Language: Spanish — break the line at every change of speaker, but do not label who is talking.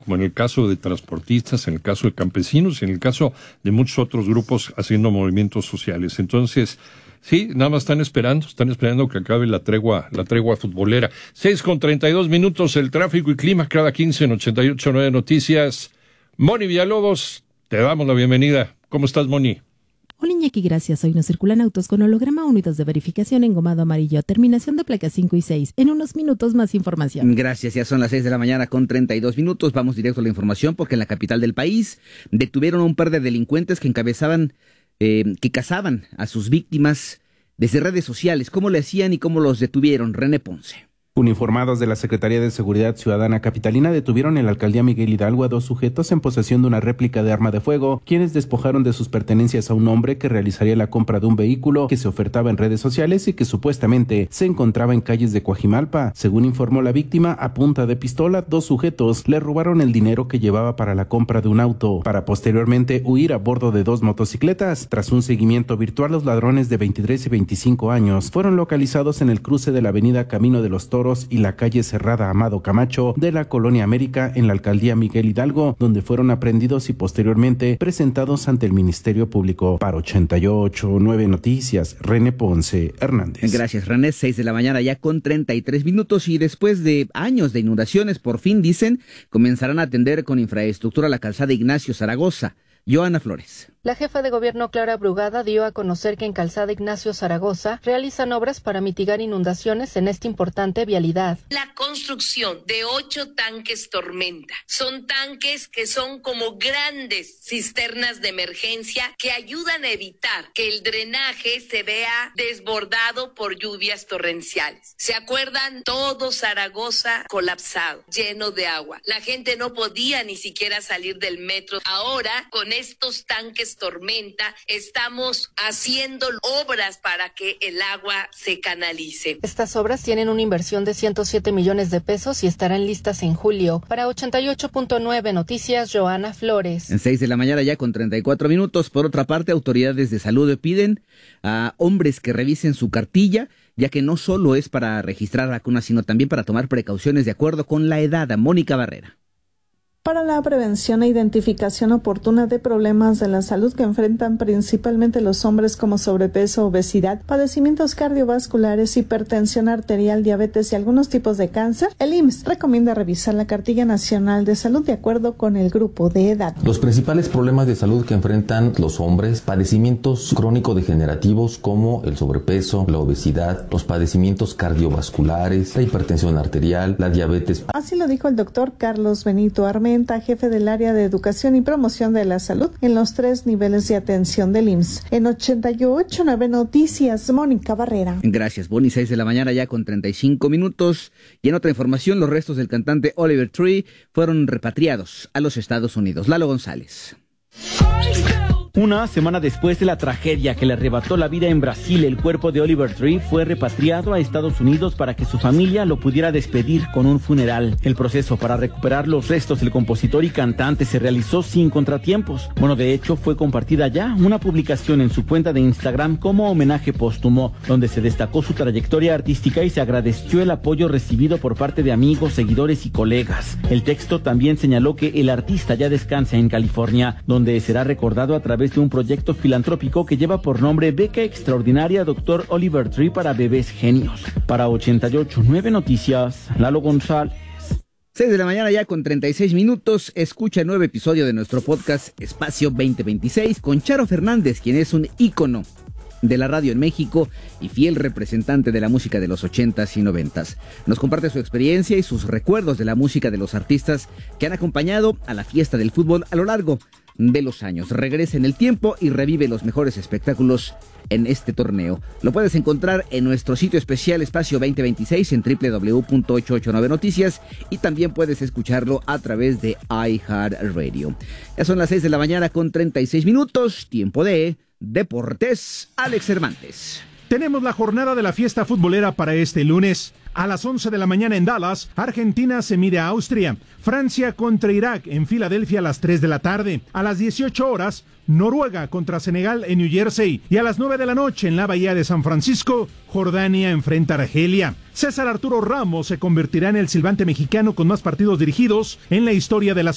como en el caso de transportistas, en el caso de campesinos, en el caso de muchos otros grupos haciendo movimientos sociales. Entonces, sí, nada más están esperando que acabe la tregua futbolera. 6:32, el tráfico y clima cada 15 en 88.9 Noticias. Moni Villalobos, te damos la bienvenida. ¿Cómo estás, Moni?
Hola, Iñaki, gracias. Hoy nos circulan autos con holograma, unidos de verificación, engomado amarillo, terminación de placas 5 y 6. En unos minutos más información.
Gracias, ya son las 6:32. Vamos directo a la información porque en la capital del país detuvieron a un par de delincuentes que cazaban a sus víctimas desde redes sociales. ¿Cómo le hacían y cómo los detuvieron? René Ponce.
Uniformados de la Secretaría de Seguridad Ciudadana Capitalina detuvieron en la alcaldía Miguel Hidalgo a 2 sujetos en posesión de una réplica de arma de fuego, quienes despojaron de sus pertenencias a un hombre que realizaría la compra de un vehículo que se ofertaba en redes sociales y que supuestamente se encontraba en calles de Coajimalpa. Según informó la víctima, a punta de pistola, 2 sujetos le robaron el dinero que llevaba para la compra de un auto, para posteriormente huir a bordo de 2 motocicletas. Tras un seguimiento virtual, los ladrones de 23 y 25 años fueron localizados en el cruce de la avenida Camino de los Toros y la calle Cerrada Amado Camacho de la Colonia América en la alcaldía Miguel Hidalgo, donde fueron aprendidos y posteriormente presentados ante el Ministerio Público. Para 88.9 Noticias, René Ponce Hernández.
Gracias, René. 6:33 ya con 33 minutos, y después de años de inundaciones, por fin, dicen, comenzarán a atender con infraestructura la calzada Ignacio Zaragoza. Joana Flores.
La jefa de gobierno Clara Brugada dio a conocer que en Calzada Ignacio Zaragoza realizan obras para mitigar inundaciones en esta importante vialidad.
La construcción de 8 tanques Tormenta. Son tanques que son como grandes cisternas de emergencia que ayudan a evitar que el drenaje se vea desbordado por lluvias torrenciales. ¿Se acuerdan? Todo Zaragoza colapsado, lleno de agua. La gente no podía ni siquiera salir del metro. Ahora, con estos tanques Tormenta, estamos haciendo obras para que el agua se canalice.
Estas obras tienen una inversión de 107 millones de pesos y estarán listas en julio. Para 88.9 Noticias, Joana Flores.
En 6:00 ya con 34 minutos. Por otra parte, autoridades de salud piden a hombres que revisen su cartilla, ya que no solo es para registrar vacunas, sino también para tomar precauciones de acuerdo con la edad. Mónica Barrera.
Para la prevención e identificación oportuna de problemas de la salud que enfrentan principalmente los hombres como sobrepeso, obesidad, padecimientos cardiovasculares, hipertensión arterial, diabetes y algunos tipos de cáncer, el IMSS recomienda revisar la Cartilla Nacional de Salud de acuerdo con el grupo de edad.
Los principales problemas de salud que enfrentan los hombres: padecimientos crónico-degenerativos como el sobrepeso, la obesidad, los padecimientos cardiovasculares, la hipertensión arterial, la diabetes.
Así lo dijo el doctor Carlos Benito Armenta, jefe del área de educación y promoción de la salud en los 3 niveles de atención del IMSS. En 88.9 Noticias, Mónica Barrera.
Gracias, Boni. 6:00 ya con 35 minutos. Y en otra información, los restos del cantante Oliver Tree fueron repatriados a los Estados Unidos. Lalo González.
Una semana después de la tragedia que le arrebató la vida en Brasil, el cuerpo de Oliver Tree fue repatriado a Estados Unidos para que su familia lo pudiera despedir con un funeral. El proceso para recuperar los restos del compositor y cantante se realizó sin contratiempos. Bueno, de hecho, fue compartida ya una publicación en su cuenta de Instagram como homenaje póstumo, donde se destacó su trayectoria artística y se agradeció el apoyo recibido por parte de amigos, seguidores y colegas. El texto también señaló que el artista ya descansa en California, donde será recordado a través de un proyecto filantrópico que lleva por nombre Beca Extraordinaria Dr. Oliver Tree para Bebés Genios. Para 88.9 Noticias, Lalo González.
6:00 ya con 36 minutos. Escucha el nuevo episodio de nuestro podcast Espacio 2026 con Charo Fernández, quien es un ícono de la radio en México y fiel representante de la música de los 80s y 90s. Nos comparte su experiencia y sus recuerdos de la música de los artistas que han acompañado a la fiesta del fútbol a lo largo de los años. Regresa en el tiempo y revive los mejores espectáculos en este torneo. Lo puedes encontrar en nuestro sitio especial Espacio 2026 en www.889noticias, y también puedes escucharlo a través de iHeartRadio. Ya son las 6:00 con 36 minutos. Tiempo de Deportes. Alex Cervantes.
Tenemos la jornada de la fiesta futbolera para este lunes. A las 11 de la mañana en Dallas, Argentina se mide a Austria. Francia contra Irak en Filadelfia a las 3 de la tarde. A las 18 horas, Noruega contra Senegal en New Jersey. Y a las 9 de la noche en la Bahía de San Francisco, Jordania enfrenta a Argelia. César Arturo Ramos se convertirá en el silbante mexicano con más partidos dirigidos en la historia de la